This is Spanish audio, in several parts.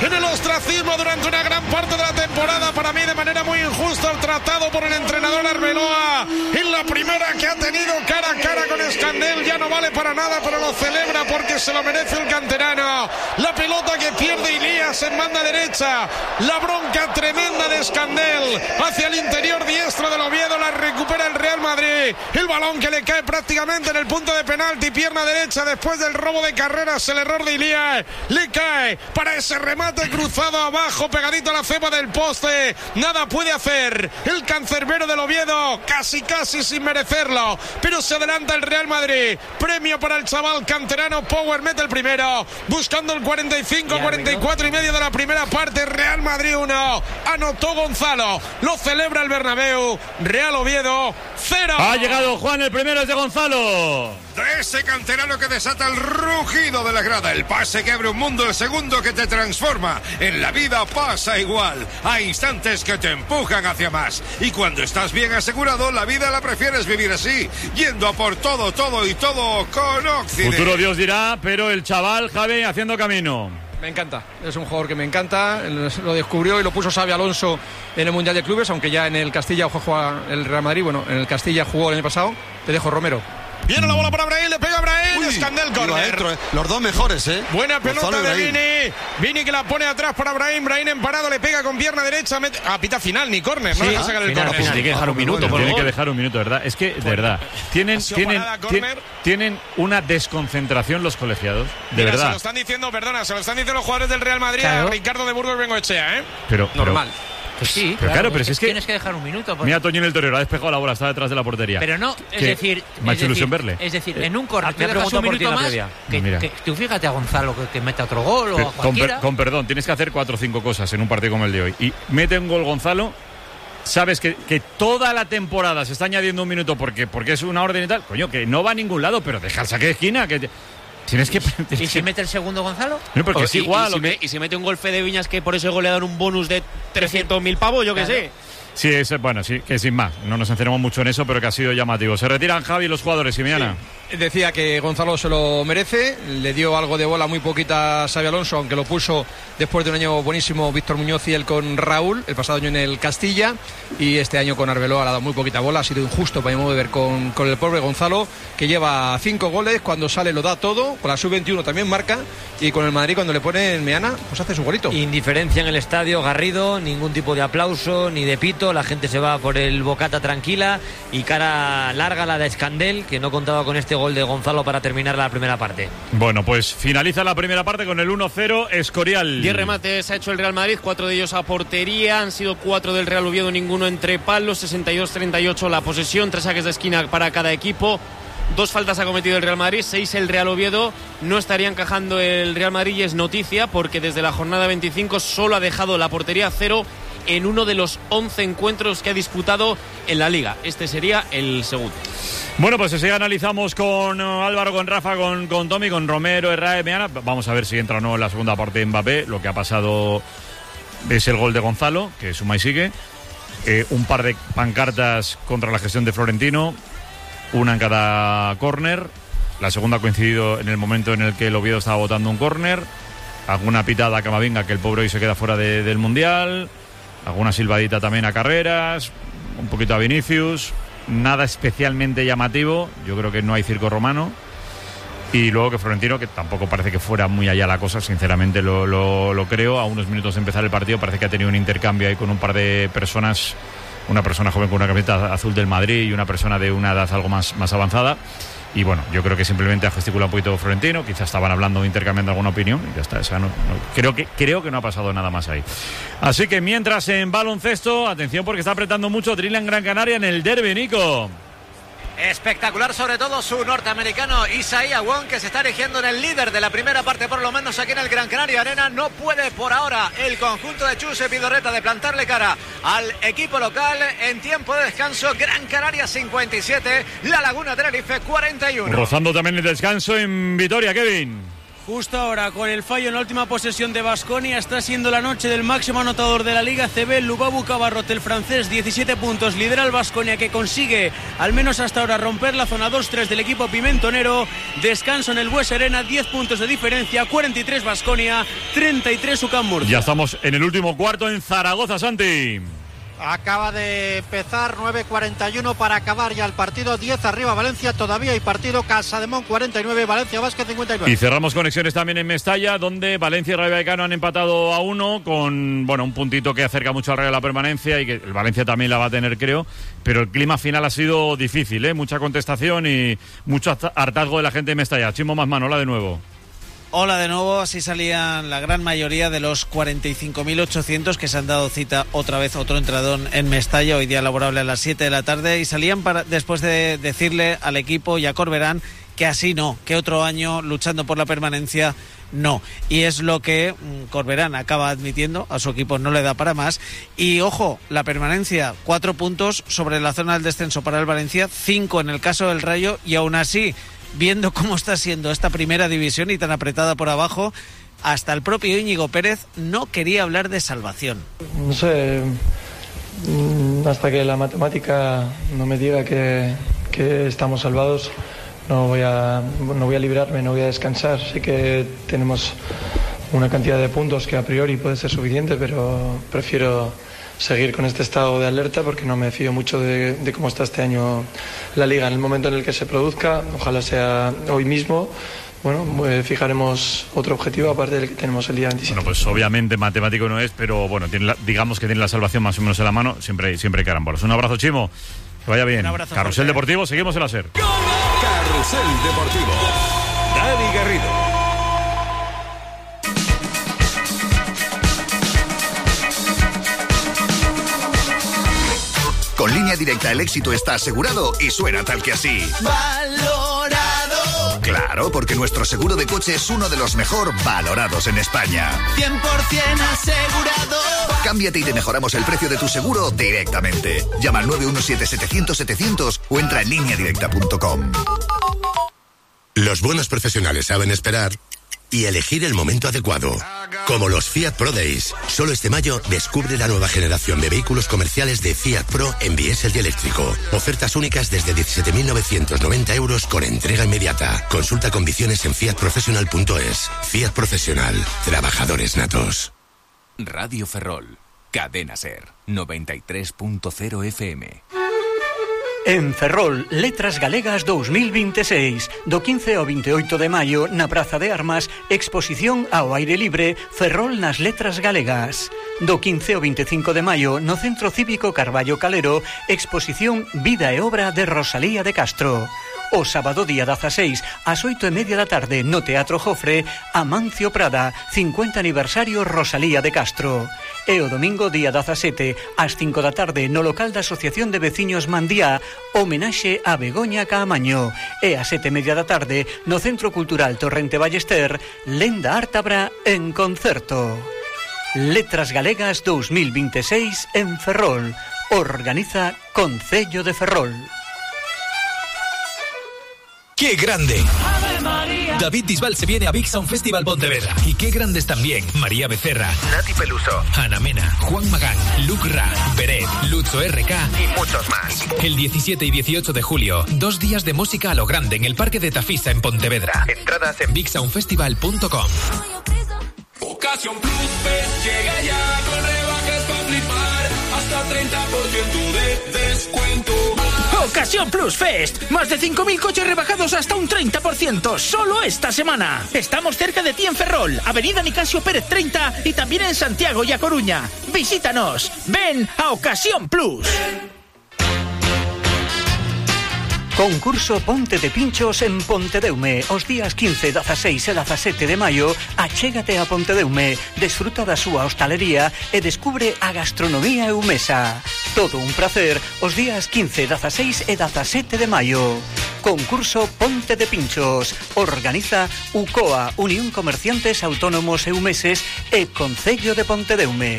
en el ostracismo durante una gran parte de la temporada, para mí de manera muy injusta, tratado por el entrenador Arbeloa en la primera que ha tenido cara a cara con Escandel. Ya no vale para nada, pero lo celebra porque se lo merece el canterano. La pelota que pierde Ilías en banda derecha, la bronca tremenda de Escandel hacia el interior diestro del Oviedo, la recupera el Real Madrid. El balón que le cae prácticamente en el punto de penalti, pierna derecha, después del robo de carreras, el error de Ilías, le cae para ese remate cruzado abajo, pegadito a la cepa del poste. Nada puede hacer el cancerbero del Oviedo, casi sin merecerlo, pero se adelanta el Real Madrid. Premio para el chaval canterano. Power mete el primero, buscando el 44 y medio de la primera parte. Real Madrid 1, anotó Gonzalo, lo celebra el Bernabéu. Real Oviedo 0. Ha llegado Juan, el primero es de Gonzalo. De ese canterano que desata el rugido de la grada, el pase que abre un mundo, el segundo que te transforma. En la vida pasa igual, hay instantes que te empujan hacia más, y cuando estás bien asegurado, la vida la prefieres vivir así, yendo a por todo con Occident. Futuro Dios dirá, pero el chaval Javi haciendo camino. Me encanta, es un jugador que me encanta, lo descubrió y lo puso Xabi Alonso en el Mundial de Clubes, aunque ya en el Castilla juega el Real Madrid, bueno, en el Castilla jugó el año pasado. Te dejo, Romero. Viene la bola para Brahim, le pega a Brahim, Escandel, córner. Los dos mejores, Buena pelota de Vini que la pone atrás para Brahim en parado, le pega con pierna derecha, pita final, ni córner, no le va a sacar el córner. Tiene que dejar un minuto, tiene que dejar un minuto, ¿verdad? Es que, de verdad, tienen una desconcentración los colegiados, de verdad. Se lo están diciendo los jugadores del Real Madrid, claro. A Ricardo de Burgos Bengoechea, Pero normal. Pues sí, pero pero si es que tienes que dejar un minuto. Mira, Toño en el Torero ha despejado la bola, está detrás de la portería. Pero no, es decir, me ha hecho ilusión verle. Es decir, en un córner te dejas un minuto más. Que tú fíjate a Gonzalo que mete otro gol o a cualquiera. Con perdón, tienes que hacer 4 o 5 cosas en un partido como el de hoy. Y mete un gol Gonzalo. Sabes que toda la temporada se está añadiendo un minuto porque es una orden y tal. Coño, que no va a ningún lado, pero deja el saque de esquina. ¿Y si mete el segundo Gonzalo? No, porque es igual. Y si mete un gol de Viñas, que por ese gol le dan un bonus de 300.000 pavos, yo que sé. Sí, sí, que sin más. No nos encerramos mucho en eso, pero que ha sido llamativo. Se retiran Javi y los jugadores, Simiana. Sí. Decía que Gonzalo se lo merece, le dio algo de bola muy poquita a Xabi Alonso, aunque lo puso después de un año buenísimo Víctor Muñoz y él con Raúl, el pasado año en el Castilla, y este año con Arbeloa le ha dado muy poquita bola. Ha sido injusto para mi modo de ver con el pobre Gonzalo, que lleva 5 goles, cuando sale lo da todo, con la sub-21 también marca, y con el Madrid cuando le pone en Meana, pues hace su golito. Indiferencia en el estadio, Garrido, ningún tipo de aplauso ni de pito, la gente se va por el bocata tranquila, y cara larga la de Escandel, que no contaba con este gol de Gonzalo para terminar la primera parte. Bueno, pues finaliza la primera parte con el 1-0 Escorial. 10 remates ha hecho el Real Madrid, 4 de ellos a portería, han sido 4 del Real Oviedo, ninguno entre palos, 62-38 la posesión, 3 saques de esquina para cada equipo. 2 faltas ha cometido el Real Madrid, 6 el Real Oviedo. No estaría encajando el Real Madrid, y es noticia porque desde la jornada 25 solo ha dejado la portería 0 en uno de los 11 encuentros que ha disputado en la Liga. Este sería el segundo. Bueno, pues así analizamos con Álvaro, con Rafa, con Tommy, con Romero, Herrera, Meana. Vamos a ver si entra o no en la segunda parte de Mbappé. Lo que ha pasado es el gol de Gonzalo, que suma y sigue. Un par de pancartas contra la gestión de Florentino, una en cada córner. La segunda ha coincidido en el momento en el que el Oviedo estaba votando un córner. Alguna pitada a Camavinga, que el pobre hoy se queda fuera del Mundial. Alguna silbadita también a Carreras. Un poquito a Vinicius. Nada especialmente llamativo. Yo creo que no hay circo romano. Y luego que Florentino, que tampoco parece que fuera muy allá la cosa, sinceramente lo creo. A unos minutos de empezar el partido parece que ha tenido un intercambio ahí con un par de personas. Una persona joven con una camiseta azul del Madrid y una persona de una edad algo más avanzada. Y bueno, yo creo que simplemente ha gesticulado un poquito Florentino. Quizás estaban hablando, intercambiando alguna opinión. Y ya está. Creo que no ha pasado nada más ahí. Así que mientras en baloncesto, atención porque está apretando mucho Trinidad Gran Canaria en el derbi, Nico. Espectacular, sobre todo su norteamericano Isaiah Wong, que se está erigiendo en el líder de la primera parte, por lo menos aquí en el Gran Canaria Arena. No puede por ahora el conjunto de Chuse Pidorreta de plantarle cara al equipo local. En tiempo de descanso, Gran Canaria 57, La Laguna Tenerife 41. Rozando también el descanso en Vitoria, Kevin. Justo ahora, con el fallo en la última posesión de Baskonia, está siendo la noche del máximo anotador de la Liga CB, Lubabu Cabarrot, el francés, 17 puntos, lidera el Baskonia, que consigue, al menos hasta ahora, romper la zona 2-3 del equipo pimentonero. Descanso en el Bues Arena, 10 puntos de diferencia, 43 Baskonia, 33 UCAM Murcia. Ya estamos en el último cuarto en Zaragoza, Santi. Acaba de empezar, 9:41 para acabar ya el partido, 10 arriba Valencia, todavía hay partido, Casademont 49, Valencia Basket 59. Y cerramos conexiones también en Mestalla, donde Valencia y Rayo Vallecano han empatado a 1 con, bueno, un puntito que acerca mucho al Rayo a la permanencia y que el Valencia también la va a tener, creo, pero el clima final ha sido difícil, mucha contestación y mucho hartazgo de la gente de Mestalla. Chimo Masmán, hola de nuevo. Hola de nuevo, así salían la gran mayoría de los 45.800 que se han dado cita otra vez, otro entradón en Mestalla, hoy día laborable a las 7 de la tarde, y salían después de decirle al equipo y a Corberán que así no, que otro año luchando por la permanencia no. Y es lo que Corberán acaba admitiendo, a su equipo no le da para más. Y ojo, la permanencia, 4 puntos sobre la zona del descenso para el Valencia, 5 en el caso del Rayo, y aún así, viendo cómo está siendo esta primera división y tan apretada por abajo, hasta el propio Íñigo Pérez no quería hablar de salvación. No sé, hasta que la matemática no me diga que estamos salvados, no voy a librarme, no voy a descansar. Sí que tenemos una cantidad de puntos que a priori puede ser suficiente, pero prefiero seguir con este estado de alerta porque no me fío mucho de cómo está este año la Liga. En el momento en el que se produzca, ojalá sea hoy mismo, bueno, fijaremos otro objetivo aparte del que tenemos el día 27. Bueno, pues obviamente matemático no es, pero bueno, digamos que tiene la salvación más o menos en la mano, siempre hay carambolas. Un abrazo, Chimo, que vaya bien. Carrusel Deportivo, seguimos en la SER. Carrusel Deportivo, Dani Garrido. Con Línea Directa el éxito está asegurado y suena tal que así. ¡Valorado! Claro, porque nuestro seguro de coche es uno de los mejor valorados en España. 100% asegurado. Cámbiate y te mejoramos el precio de tu seguro directamente. Llama al 917-700-700 o entra en lineadirecta.com. Los buenos profesionales saben esperar y elegir el momento adecuado. Como los Fiat Pro Days. Solo este mayo descubre la nueva generación de vehículos comerciales de Fiat Pro en diésel y eléctrico. Ofertas únicas desde 17.990 euros con entrega inmediata. Consulta condiciones en fiatprofessional.es. Fiat Profesional. Trabajadores natos. Radio Ferrol. Cadena SER. 93.0 FM. En Ferrol, Letras Galegas 2026. Do 15 ao 28 de maio, na Praza de Armas, exposición ao aire libre Ferrol nas Letras Galegas. Do 15 ao 25 de maio, no Centro Cívico Carballo Calero, exposición Vida e Obra de Rosalía de Castro. O sábado día 16, ás 8:30 da tarde, no Teatro Jofre, Amancio Prada, 50 aniversario Rosalía de Castro. E o domingo día 17, ás 5 da tarde, no local da Asociación de Veciños Mandía, homenaxe a Begoña Caamaño. E ás 7:30 da tarde, no Centro Cultural Torrente Ballester, Lenda Ártabra en concerto. Letras Galegas 2026 en Ferrol. Organiza Concello de Ferrol. ¡Qué grande! David Bisbal se viene a Big Sound Festival Pontevedra. Y qué grandes también María Becerra, Nati Peluso, Ana Mena, Juan Magán, Luke Ra, Beret, Lucho RK y muchos más. El 17 y 18 de julio, 2 días de música a lo grande en el Parque de Tafisa en Pontevedra. Entradas en bigsoundfestival.com. Ocasión Plus Fest llega ya con rebajas para flipar, hasta 30% de descuento. Ocasión Plus Fest, más de 5.000 coches rebajados hasta un 30%, solo esta semana. Estamos cerca de ti en Ferrol, Avenida Nicasio Pérez 30 y también en Santiago y A Coruña. Visítanos, ven a Ocasión Plus. Concurso Ponte de Pinchos en Pontedeume. Os días 15, 16 e 17 de maio, achégate a Pontedeume, desfruta da súa hostalería e descubre a gastronomía eumesa. Todo un placer os días 15, 16 e 17 de maio. Concurso Ponte de Pinchos. Organiza UCOA, Unión Comerciantes Autónomos Eumeses e Concello de Pontedeume.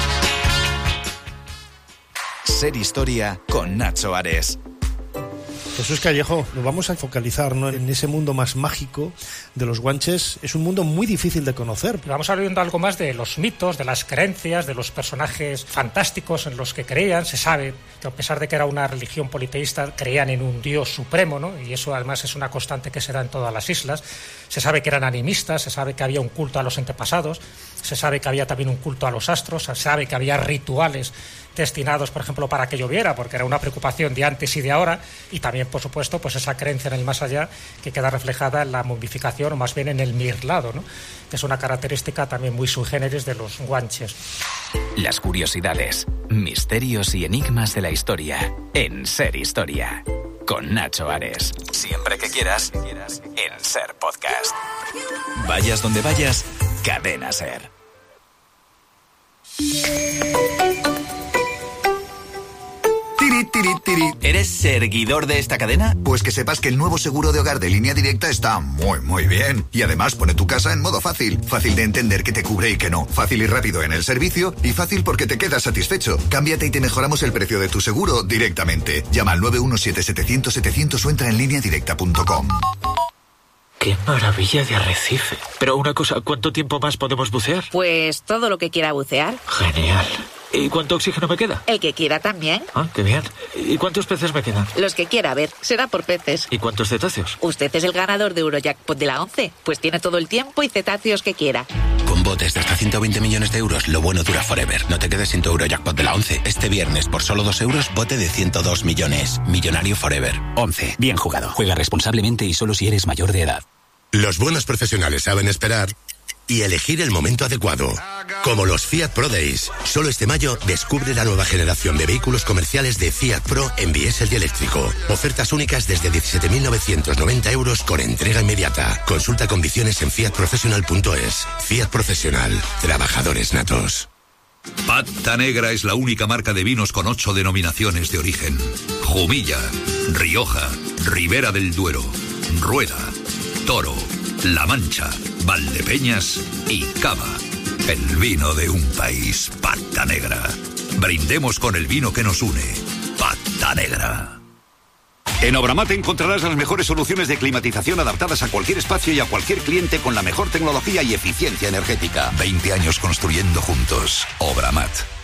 Ser Historia con Nacho Ares. Jesús Callejo, nos vamos a focalizar, ¿no?, en ese mundo más mágico de los guanches. Es un mundo muy difícil de conocer. Vamos a ver viendo algo más de los mitos, de las creencias, de los personajes fantásticos en los que creían. Se sabe que a pesar de que era una religión politeísta, creían en un dios supremo, ¿no? Y eso además es una constante que se da en todas las islas. Se sabe que eran animistas, se sabe que había un culto a los antepasados, se sabe que había también un culto a los astros, se sabe que había rituales destinados, por ejemplo, para que lloviera, porque era una preocupación de antes y de ahora, y también, por supuesto, pues esa creencia en el más allá que queda reflejada en la momificación, o más bien en el mirlado, ¿no?, que es una característica también muy sui generis de los guanches. Las curiosidades, misterios y enigmas de la historia en Ser Historia, con Nacho Ares. Siempre que quieras, en Ser Podcast. Vayas donde vayas, Cadena Ser. ¿Eres seguidor de esta cadena? Pues que sepas que el nuevo seguro de hogar de Línea Directa está muy bien. Y además pone tu casa en modo fácil. Fácil de entender qué te cubre y qué no. Fácil y rápido en el servicio. Y fácil porque te quedas satisfecho. Cámbiate y te mejoramos el precio de tu seguro directamente. Llama al 917-700-700 o entra en lineadirecta.com. ¡Qué maravilla de arrecife! Pero una cosa, ¿cuánto tiempo más podemos bucear? Pues todo lo que quiera bucear. Genial. ¿Y cuánto oxígeno me queda? El que quiera también. Ah, qué bien. ¿Y cuántos peces me quedan? Los que quiera, a ver, será por peces. ¿Y cuántos cetáceos? Usted es el ganador de Eurojackpot de la 11, pues tiene todo el tiempo y cetáceos que quiera. Con botes de hasta 120 millones de euros, lo bueno dura forever. No te quedes sin tu Eurojackpot de la 11. Este viernes, por solo 2 euros, bote de 102 millones. Millonario forever. 11. Bien jugado. Juega responsablemente y solo si eres mayor de edad. Los buenos profesionales saben esperar y elegir el momento adecuado. Como los Fiat Pro Days. Solo este mayo descubre la nueva generación de vehículos comerciales de Fiat Pro en diésel y eléctrico. Ofertas únicas desde 17.990 euros con entrega inmediata. Consulta condiciones en fiatprofessional.es. Fiat Profesional. Trabajadores natos. Pata Negra es la única marca de vinos con 8 denominaciones de origen. Jumilla, Rioja, Ribera del Duero, Rueda, Toro, La Mancha, Valdepeñas y Cava. El vino de un país. Pata Negra. Brindemos con el vino que nos une. Pata Negra. En Obramat encontrarás las mejores soluciones de climatización adaptadas a cualquier espacio y a cualquier cliente con la mejor tecnología y eficiencia energética. 20 años construyendo juntos. Obramat.